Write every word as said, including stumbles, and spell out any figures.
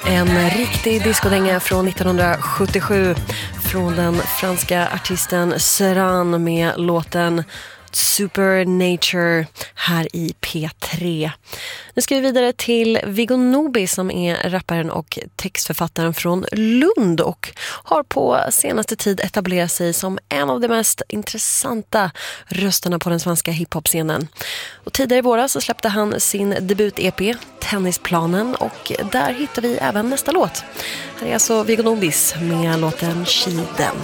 En riktig discodänga från nittonhundrasjuttiosju från den franska artisten Serran med låten Supernature här i P tre. Nu ska vi vidare till Viggo Nobis som är rapparen och textförfattaren från Lund och har på senaste tid etablerat sig som en av de mest intressanta rösterna på den svenska hiphop-scenen. Och tidigare i våras så släppte han sin debut-E P Tennisplanen och där hittar vi även nästa låt. Här är alltså Viggo Nobis med låten Kiden.